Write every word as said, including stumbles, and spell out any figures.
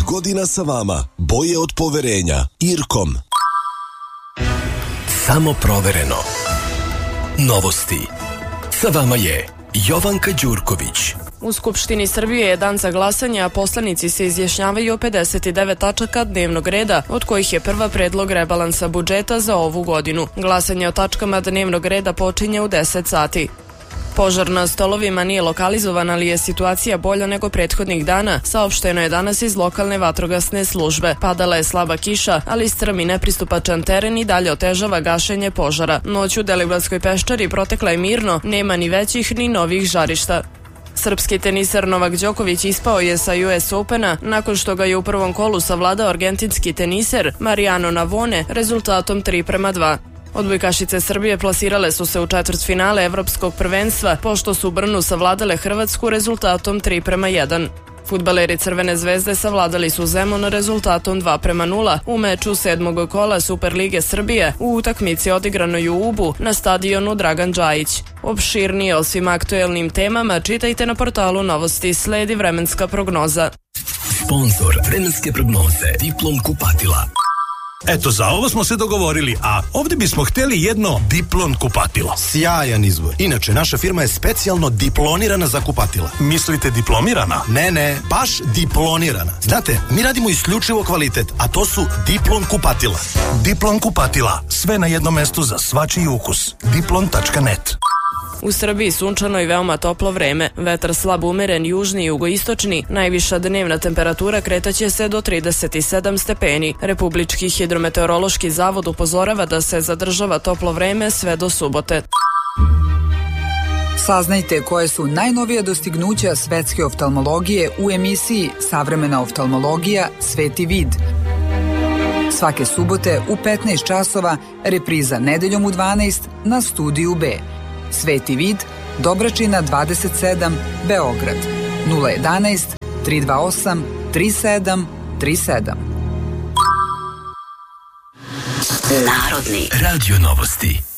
godina sa vama. Boje od poverenja. Irkom. Samo provereno. Novosti. Sa vama je Jovanka Đurković. U Skupštini Srbije je dan za glasanje, a poslanici se izjašnjavaju o pedeset devet tačaka dnevnog reda, od kojih je prva predlog rebalansa budžeta za ovu godinu. Glasanje o tačkama dnevnog reda počinje u deset sati. Požar na stolovima nije lokalizovan, ali je situacija bolja nego prethodnih dana, saopšteno je danas iz lokalne vatrogasne službe. Padala je slaba kiša, ali strm i nepristupačan teren i dalje otežava gašenje požara. Noć u Deliblatskoj peščari protekla je mirno, nema ni većih ni novih žarišta. Srpski teniser Novak Đoković ispao je sa U S Opena nakon što ga je u prvom kolu savladao argentinski teniser Mariano Navone rezultatom tri prema dva. Odbojkašice Srbije plasirale su se u četvrtfinale Evropskog prvenstva pošto su u Brnu savladale Hrvatsku rezultatom tri prema jedan. Fudbaleri Crvene zvezde savladali su Zemun rezultatom dva prema nula u meču sedmog kola Superlige Srbije u utakmici odigranoj u Ubu na stadionu Dragan Džajić. Opširnije o svim aktuelnim temama čitajte na portalu Novosti. Sledi vremenska prognoza. Sponzor vremenske prognoze Diplom kupatila. Eto, za ovo smo se dogovorili, a ovdje bismo htjeli jedno Diplon kupatilo. Sjajan izbor. Inače, naša firma je specijalno diplonirana za kupatila. Mislite diplomirana? Ne, ne, baš diplonirana. Znate, mi radimo isključivo kvalitet, a to su Diplon kupatila. Diplon kupatila, sve na jednom mestu za svačiji ukus. diplon tačka net. U Srbiji sunčano i veoma toplo vreme. Vetar slab umeren, južni i jugoistočni. Najviša dnevna temperatura kretaće se do trideset sedam stepeni. Republički hidrometeorološki zavod upozorava da se zadržava toplo vreme sve do subote. Saznajte koje su najnovija dostignuća svetske oftalmologije u emisiji Savremena oftalmologija Sveti vid. Svake subote u petnaest časova, repriza nedeljom u dvanaest na Studiju B. Sveti vid, Dobračina dvadeset sedam, Beograd, nula jedanaest, tri dva osam, tri sedam tri sedam. Narodni radio novosti.